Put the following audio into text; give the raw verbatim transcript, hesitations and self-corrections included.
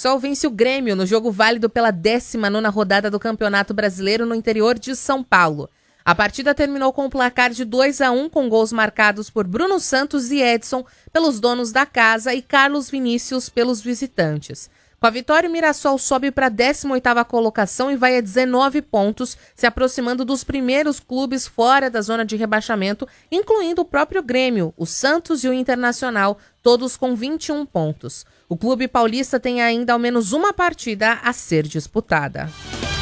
Mirassol vence o Grêmio no jogo válido pela décima nona rodada do Campeonato Brasileiro no interior de São Paulo. A partida terminou com um placar de dois a um, com gols marcados por Bruno Santos e Edson pelos donos da casa e Carlos Vinícius pelos visitantes. Com a vitória, o Mirassol sobe para a décima oitava colocação e vai a dezenove pontos, se aproximando dos primeiros clubes fora da zona de rebaixamento, incluindo o próprio Grêmio, o Santos e o Internacional, todos com vinte e um pontos. O clube paulista tem ainda ao menos uma partida a ser disputada.